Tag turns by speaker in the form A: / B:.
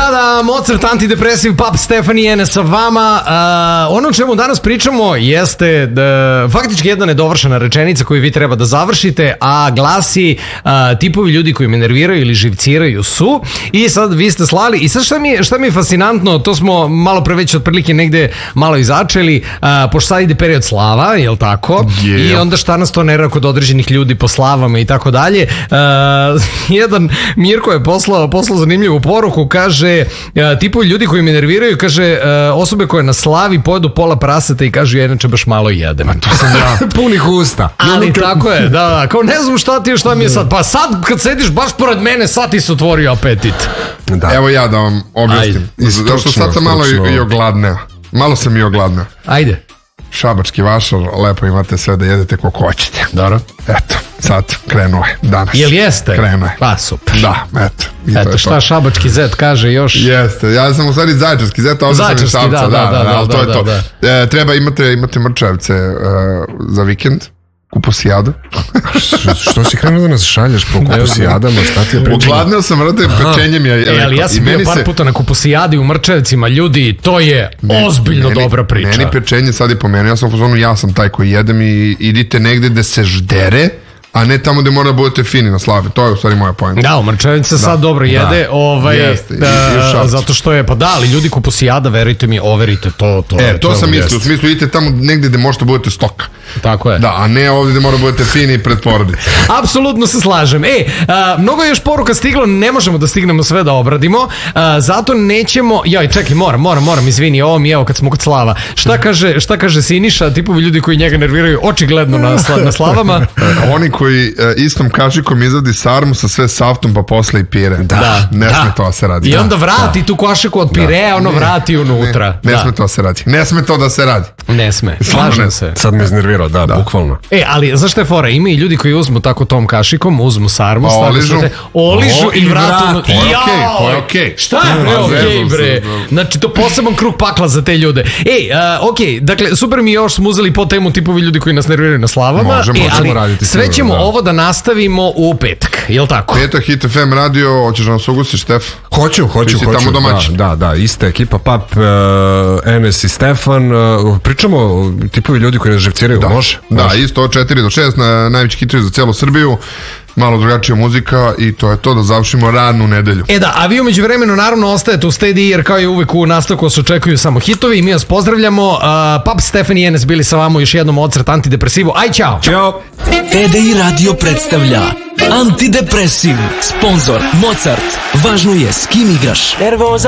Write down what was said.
A: Da, Mozart, antidepresiv, Pap Stefan i Ene sa vama. Ono o čemu danas pričamo jeste faktički jedna nedovršena rečenica koju vi treba da završite, a glasi tipovi ljudi koji me nerviraju ili živciraju su. I sad vi ste slali, i sad šta mi je fascinantno, to smo malo pre već otprilike negde malo i začeli, pošto sad ide period slava, jel tako? I onda šta nas to nerira kod određenih ljudi po slavama i tako dalje. Jedan Mirko je poslao zanimljivu poruku, kaže, tipovi ljudi koji me nerviraju, kaže, osobe koje na slavi pojedu pola praseta i kažu, ja inače baš malo jedem.
B: To sam ja. Punih usta.
A: Ali tako je, da, kao ne znam šta mi je sad, pa sad kad sediš baš pored mene, sad ti se otvorio apetit.
B: Da.
C: Evo ja da vam objasnim. Zašto sad sam malo i ogladneo. Malo sam i ogladneo.
A: Ajde.
C: Šabački vašar, lepo imate sve da jedete kako hoćete.
A: Dobro.
C: Eto, sad krenuo je danas.
A: Jel jeste?
C: Krenuo je.
A: Pa super.
C: Da, eto.
A: Eto šta Šabački zet kaže još?
C: Jeste, ja sam u stvari Zaječarski zet, a ovdje sam iz Šapca. Da, to je to. Treba imate mrčevce za vikend. Kupusijadu.
B: Što si krenuo da nas šalješ po kupusijadama? Šta ti je pričano?
C: Ugladneo sam, vrate, pečenjem je.
A: Ali ja sam bio par puta na kupusijadi u Mrčevcima, ljudi, to je ozbiljno dobra priča.
C: Meni pečenje sad je pomenuo, ja sam u fazonu, ja sam taj koji jedem i idite negde gde se ždere, a ne tamo gde mora da budete fini na slavi. To je u stvari moja pojenta.
A: Da, u Mrčevici se sad dobro jede, zato što je, pa da, ali ljudi kupusijada, verujte mi, overite to.
C: To sam mislio, u smislu idite tamo negde gde možete budete stoka.
A: Tako je.
C: Da, a ne ovdje gde mora budete fini pred porodice.
A: Apsolutno se slažem. Mnogo je još poruka stiglo, ne možemo da stignemo sve da obradimo, zato nećemo, čekaj, moram, izvini, ovo mi evo kad smo kod slava. Šta kaže Siniša, tipovi ljudi koji njega nerviraju očigledno na slavama?
C: Oni koji istom kašikom izvadi sarmu sa sve saftom pa posle i pire. Ne sme to da se radi.
A: I onda vrati tu kašiku od pirea, vrati unutra.
C: Ne sme to da se radi. Ne sme to da se radi.
A: Ne sme, slažem se.
B: Sad me iznervirao, da, bukvalno.
A: Ali znaš šta je fora? Ima i ljudi koji uzmu tako tom kašikom, uzmu sarmu, oližu i vratu.
C: To je okej.
A: Šta je bre okej bre? Znači to poseban krug pakla za te ljude. Okej, dakle super mi još smo uzeli po temu tipovi ljudi koji nas nerviraju na slavama.
C: Možemo raditi.
A: Sve ćemo ovo da nastavimo u petak, jel tako?
C: Petak, Hit FM radio, hoćeš da nas ugustiš, Stef?
B: Hoću.
C: Tamo domaći.
B: Da, ista ekipa, Pap, Enes i Stefan. Pričamo tipovi ljudi koji nas živciraju, može?
C: Da, isto od 4 do 6, najveći hitovi za cijelu Srbiju. Malo drugačija muzika i to je to, da završimo radnu nedelju.
A: A vi umeđu vremenu naravno ostajete u Steady, jer kao i uvek u nastavku vas očekuju samo hitovi i mi vas pozdravljamo. Pap, Stefan i Enes bili sa vama, još jednom Mozart, antidepresivu. Aj, čao!
B: Ćao!
D: TDI Radio predstavlja Antidepresiv. Sponzor Mozart. Važno je s kim igraš. Nervoza.